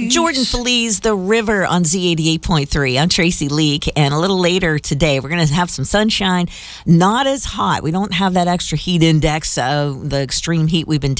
Jordan Feliz, The River on Z88.3. I'm Tracy Leak, and a little later today, we're going to have some sunshine. Not as hot. We don't have that extra heat index, the extreme heat we've been